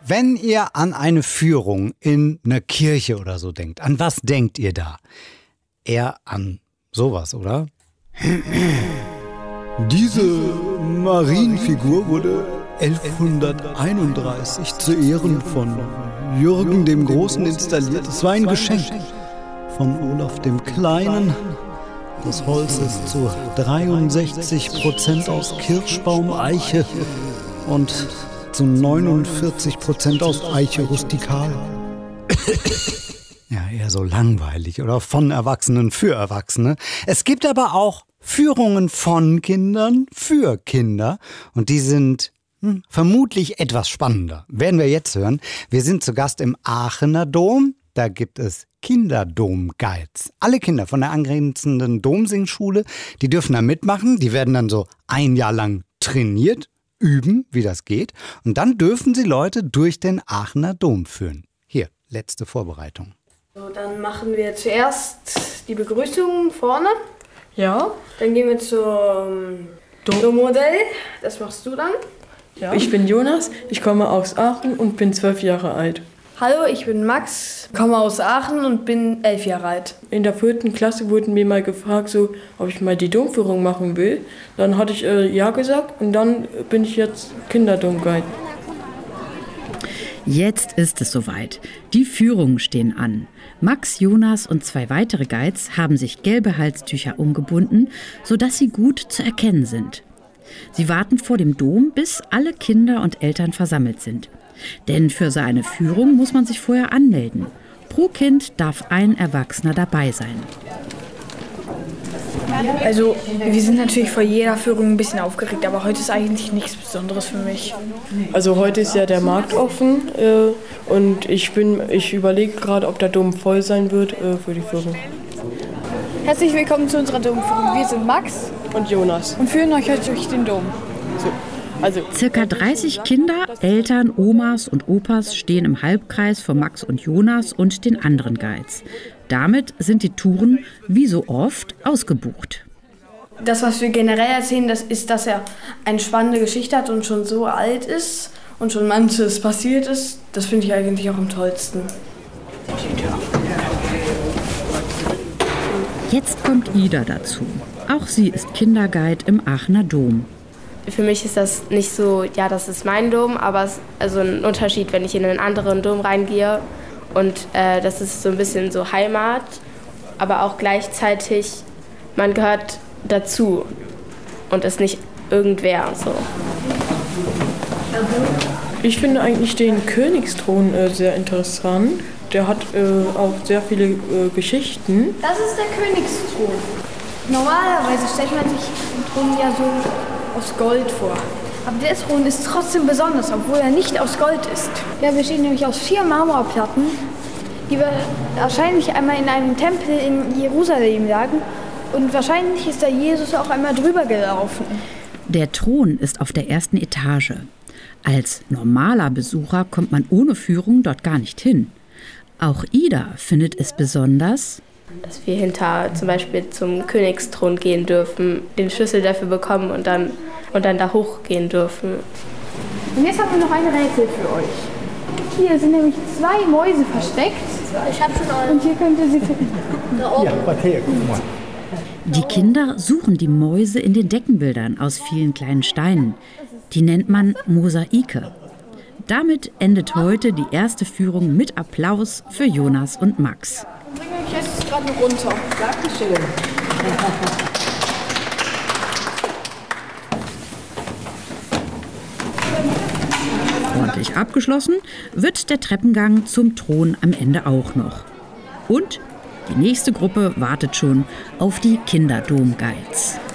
Wenn ihr an eine Führung in einer Kirche oder so denkt, an was denkt ihr da? Eher an sowas, oder? Diese Marienfigur wurde 1131 zu Ehren von Jürgen dem Großen installiert. Es war ein Geschenk von Olaf dem Kleinen. Das Holz ist zu 63% aus Kirschbaum, Eiche und zu 49% aus Eiche rustikal. Ja, eher so langweilig oder von Erwachsenen für Erwachsene. Es gibt aber auch Führungen von Kindern für Kinder und die sind vermutlich etwas spannender. Werden wir jetzt hören. Wir sind zu Gast im Aachener Dom. Da gibt es Kinderdom-Guides. Alle Kinder von der angrenzenden Domsingschule, die dürfen da mitmachen. Die werden dann so ein Jahr lang trainiert, üben, wie das geht. Und dann dürfen sie Leute durch den Aachener Dom führen. Hier, letzte Vorbereitung. So, dann machen wir zuerst die Begrüßung vorne. Ja. Dann gehen wir zum Dommodell. Das machst du dann. Ja. Ich bin Jonas, ich komme aus Aachen und bin 12 Jahre alt. Hallo, ich bin Max, komme aus Aachen und bin 11 Jahre alt. In der 4. Klasse wurden mir mal gefragt, ob ich mal die Domführung machen will. Dann hatte ich ja gesagt und dann bin ich jetzt Kinderdomguide. Jetzt ist es soweit. Die Führungen stehen an. Max, Jonas und 2 weitere Guides haben sich gelbe Halstücher umgebunden, sodass sie gut zu erkennen sind. Sie warten vor dem Dom, bis alle Kinder und Eltern versammelt sind. Denn für so eine Führung muss man sich vorher anmelden. Pro Kind darf ein Erwachsener dabei sein. Also wir sind natürlich vor jeder Führung ein bisschen aufgeregt, aber heute ist eigentlich nichts Besonderes für mich. Also heute ist ja der Markt offen und ich überlege gerade, ob der Dom voll sein wird für die Führung. Herzlich willkommen zu unserer Domführung. Wir sind Max und Jonas und führen euch heute durch den Dom. Circa 30 Kinder, Eltern, Omas und Opas stehen im Halbkreis vor Max und Jonas und den anderen Guides. Damit sind die Touren, wie so oft, ausgebucht. Das, was wir generell erzählen, das ist, dass er eine spannende Geschichte hat und schon so alt ist und schon manches passiert ist. Das finde ich eigentlich auch am tollsten. Jetzt kommt Ida dazu. Auch sie ist Kinderguide im Aachener Dom. Für mich ist das nicht so, ja, das ist mein Dom, aber es ist also ein Unterschied, wenn ich in einen anderen Dom reingehe. Und das ist so ein bisschen so Heimat, aber auch gleichzeitig, man gehört dazu und ist nicht irgendwer. So. Ich finde eigentlich den Königsthron sehr interessant. Der hat auch sehr viele Geschichten. Das ist der Königsthron. Normalerweise stellt man sich den Thron ja so aus Gold vor. Aber der Thron ist trotzdem besonders, obwohl er nicht aus Gold ist. Der besteht nämlich aus 4 Marmorplatten, die wahrscheinlich einmal in einem Tempel in Jerusalem lagen. Und wahrscheinlich ist da Jesus auch einmal drüber gelaufen. Der Thron ist auf der 1. Etage. Als normaler Besucher kommt man ohne Führung dort gar nicht hin. Auch Ida findet es besonders, dass wir hinter zum Beispiel zum Königsthron gehen dürfen, den Schlüssel dafür bekommen und dann da hochgehen dürfen. Und jetzt haben wir noch ein Rätsel für euch. Hier sind nämlich 2 Mäuse versteckt. Ich habe schon eure. Und hier könnt ihr sie finden. Ja, warte her, guck mal. Die Kinder suchen die Mäuse in den Deckenbildern aus vielen kleinen Steinen. Die nennt man Mosaike. Damit endet heute die erste Führung mit Applaus für Jonas und Max. Ich bringe euch jetzt gerade runter. Dankeschön. Ordentlich abgeschlossen wird der Treppengang zum Thron am Ende auch noch. Und die nächste Gruppe wartet schon auf die Kinderdom-Guides.